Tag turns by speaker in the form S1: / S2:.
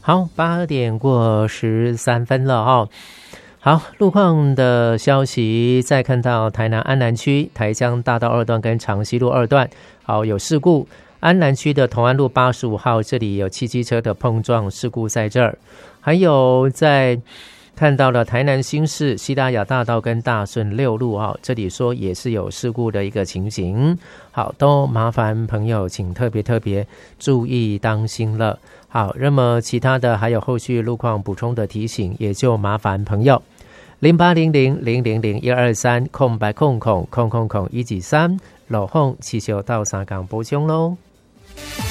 S1: 好，8点过13分了哦。好，路况的消息，再看到台南安南区台江大道2段跟长西路2段，好有事故。安南区的同安路85号，这里有汽机车的碰撞事故在这儿。还有在看到了台南新市西大雅大道跟大顺6路哦，这里说也是有事故的一个情形。好，都麻烦朋友请特别注意当心了。好，那么其他的还有后续路况补充的提醒，也就麻烦朋友0800000123空白空123落风汽修到三港补充咯。